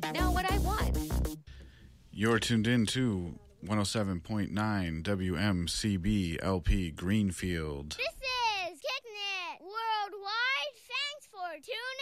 to know what I want. You're tuned in to 107.9 WMCB LP Greenfield. This is Kicknet Worldwide. Thanks for tuning